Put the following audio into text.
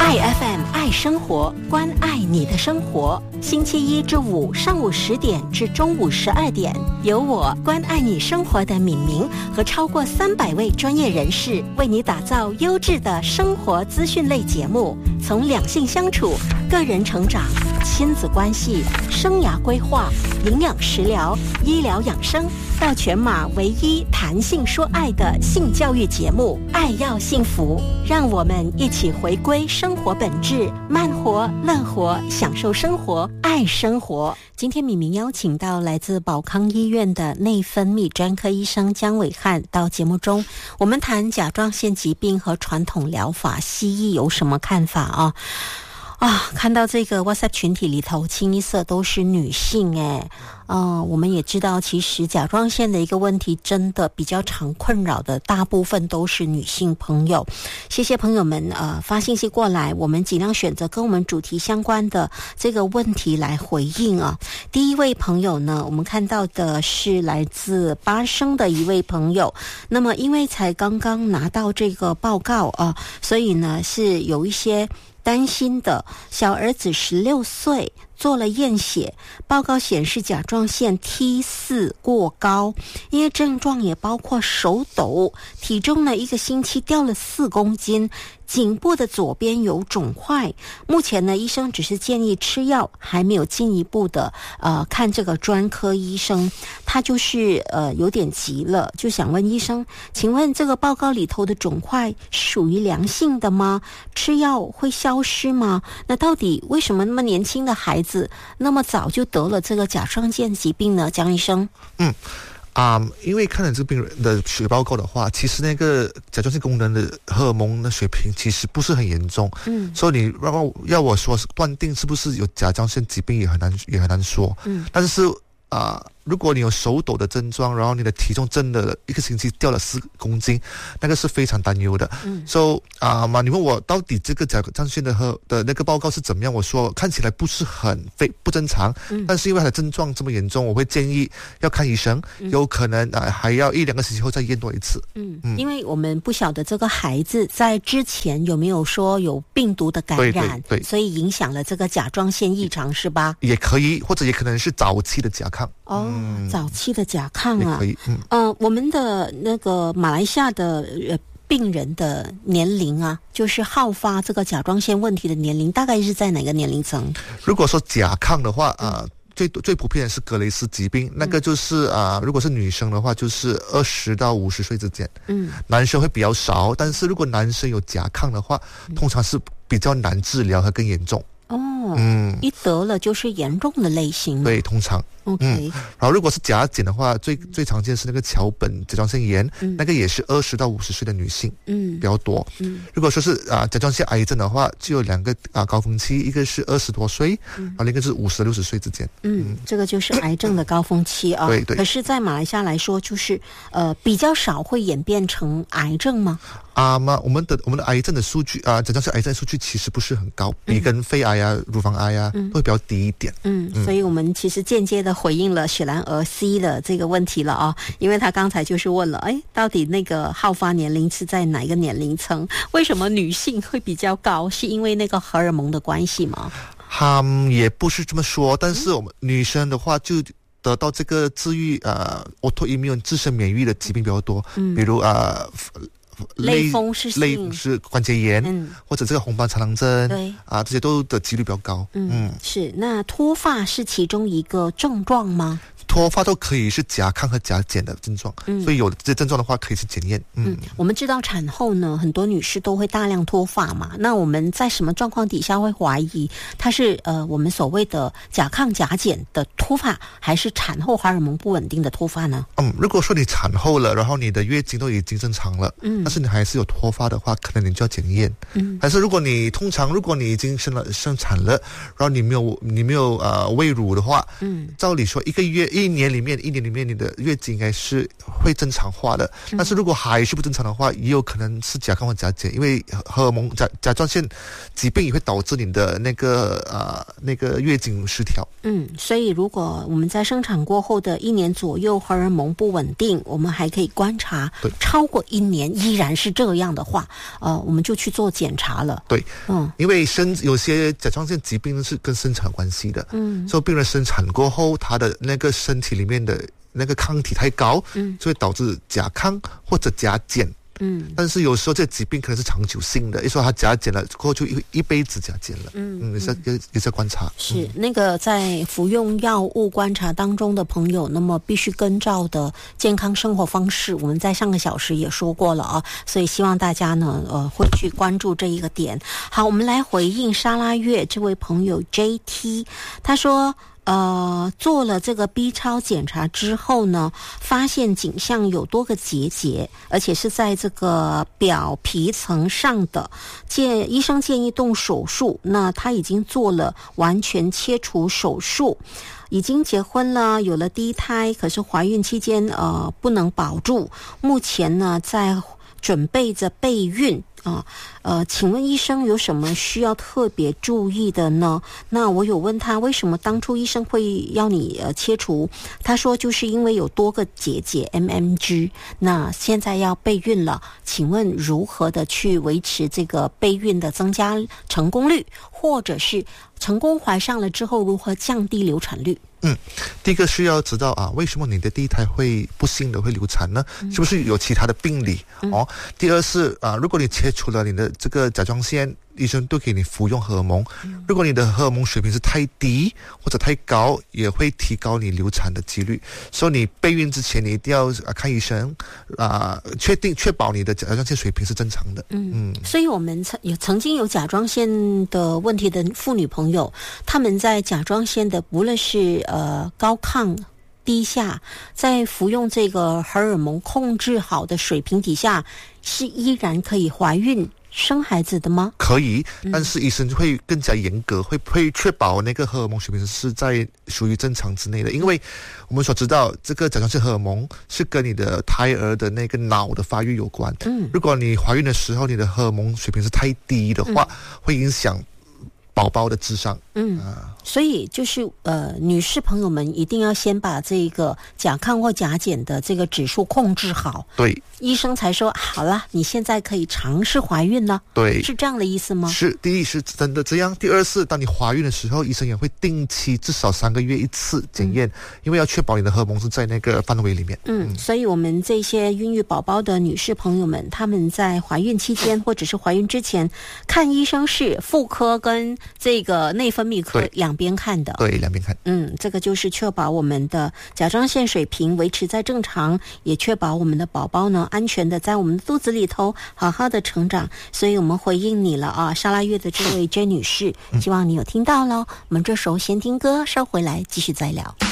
爱 FM 爱生活，关爱你的生活。星期一至五上午10点至中午12点，由我关爱你生活的敏明和超过300位专业人士为你打造优质的生活资讯类节目，从两性相处、个人成长、亲子关系、生涯规划、营养食疗、医疗养生，到全马唯一谈性说爱的性教育节目《爱要幸福》，让我们一起回归生活本质，慢活、乐活，享受生活，爱生活。今天敏明邀请到来自保康医院的内分泌专科医生江伟汉到节目中，我们谈甲状腺疾病和传统疗法，西医有什么看法看到这个 WhatsApp 群体里头清一色都是女性我们也知道其实甲状腺的一个问题真的比较常困扰的大部分都是女性朋友。谢谢朋友们发信息过来，我们尽量选择跟我们主题相关的这个问题来回应第一位朋友呢，我们看到的是来自巴生的一位朋友，那么因为才刚刚拿到这个报告所以呢是有一些担心的。小儿子16岁，做了验血，报告显示甲状腺 T4 过高，因为症状也包括手抖，体重呢1个星期掉了4公斤，颈部的左边有肿块。目前呢医生只是建议吃药，还没有进一步的看这个专科医生。他就是有点急了，就想问医生，请问这个报告里头的肿块属于良性的吗？吃药会消失吗？那到底为什么那么年轻的孩子那么早就得了这个甲状腺疾病呢？江医生。 因为看了这个病人的血报告的话，其实那个甲状腺功能的荷尔蒙的水平其实不是很严重，所以你要我说断定是不是有甲状腺疾病也很难说，但是如果你有手抖的症状，然后你的体重真的1个星期掉了4公斤，那个是非常担忧的。你问我到底这个甲状腺的那个报告是怎么样，我说看起来不是不正常，但是因为他的症状这么严重，我会建议要看医生，有可能还要1-2个星期后再验多一次。 因为我们不晓得这个孩子在之前有没有说有病毒的感染， 对， 所以影响了这个甲状腺异常是吧？ 也可以，或者也可能是早期的甲亢。 早期的甲亢也可以。 我们的那个马来西亚的病人的年龄就是好发这个甲状腺问题的年龄大概是在哪个年龄层？ 如果说甲亢的话最普遍的是格雷斯疾病，那个就是如果是女生的话就是20到50岁之间，男生会比较少，但是如果男生有甲亢的话，通常是比较难治疗和更严重。一得了就是严重的类型。 对，通常。 OK。 然后如果是甲减的话，最常见是那个桥本甲状腺炎，那个也是20到50岁的女性，比较多。如果说是甲状腺癌症的话，就有2个高峰期，一个是20多岁，然后另一个是50到60岁之间。 这个就是癌症的高峰期对。 可是在马来西亚来说，就是比较少会演变成癌症吗？ 我们的癌症的数据甲状腺癌症的数据其实不是很高，比跟肺癌乳房癌都会比较低一点。 所以我们其实间接的回应了雪兰莪 C 的这个问题了因为他刚才就是问了，到底那个好发年龄是在哪一个年龄层？为什么女性会比较高？是因为那个荷尔蒙的关系吗？ 也不是这么说，但是我们女生的话就得到这个治愈autoimmune 自身免疫的疾病比较多，比如类风湿关节炎，或者这个红斑豺狼症， 对这些都的几率比较高。 是。那脱发是其中一个症状吗？ 脱发都可以是甲亢和甲减的症状，所以有这些症状的话可以去检验。 我们知道产后呢，很多女士都会大量脱发嘛。那我们在什么状况底下会怀疑它是我们所谓的甲亢甲减的脱发，还是产后荷尔蒙不稳定的脱发呢？ 如果说你产后了，然后你的月经都已经正常了，但是你还是有脱发的话，可能你就要检验。但是如果你已经生产了，然后你没有喂乳的话，照理说1 一年里面你的月经应该是会正常化的，但是如果还是不正常的话，也有可能是甲亢或甲减，因为荷尔蒙甲状腺疾病也会导致你的那个月经失调。 所以如果我们在生产过后的1年左右荷尔蒙不稳定，我们还可以观察，超过1年依然是这样的话，我们就去做检查了。 对，因为有些甲状腺疾病是跟生产有关系的，所以病人生产过后，他的那个身体里面的那个抗体太高，就会导致甲亢或者甲减。但是有时候这疾病可能是长久性的，一说他甲减了过后就一辈子甲减了。也是观察。 是那个在服用药物观察当中的朋友，那么必须跟照的健康生活方式，我们在上个小时也说过了啊，所以希望大家呢会去关注这一个点。好，我们来回应沙拉月这位朋友 JT， 他说做了这个 B 超检查之后呢，发现颈项有多个结节，而且是在这个表皮层上的，医生建议动手术，那他已经做了完全切除手术，已经结婚了，有了第一胎，可是怀孕期间不能保住，目前呢在准备着备孕请问医生有什么需要特别注意的呢？那我有问他为什么当初医生会要你切除，他说就是因为有多个结节 MMG， 那现在要备孕了，请问如何的去维持这个备孕的增加成功率，或者是成功怀上了之后如何降低流产率？ 第一个需要知道为什么你的第一胎会不幸的会流产呢？是不是有其他的病理？第二是如果你切除了你的这个甲状腺，医生都给你服用荷尔蒙，如果你的荷尔蒙水平是太低或者太高，也会提高你流产的几率。所以你备孕之前你一定要看医生确保你的甲状腺水平是正常的。 所以我们曾经有甲状腺的问题的妇女朋友，他们在甲状腺的无论是高亢低下，在服用这个荷尔蒙控制好的水平底下，是依然可以怀孕生孩子的吗？ 可以，但是医生会更加严格，会确保那个荷尔蒙水平是在属于正常之内的。因为我们所知道，这个甲状腺荷尔蒙是跟你的胎儿的那个脑的发育有关。如果你怀孕的时候你的荷尔蒙水平是太低的话，会影响宝宝的智商。 所以就是女士朋友们一定要先把这个甲亢或甲减的这个指数控制好， 对， 医生才说好了，你现在可以尝试怀孕呢。 对， 是这样的意思吗？ 是，第一是真的这样，第二是当你怀孕的时候，医生也会定期至少3个月1次检验，因为要确保你的荷尔蒙是在那个范围里面。 所以我们这些孕育宝宝的女士朋友们，她们在怀孕期间或者是怀孕之前看医生是妇科跟这个内分泌科两边看的。 对，两边看。 这个就是确保我们的甲状腺水平维持在正常，也确保我们的宝宝呢安全的在我们的肚子里头好好的成长。所以我们回应你了啊，沙拉月的这位 J 女士，希望你有听到咯。我们这时候先听歌，稍回来继续再聊。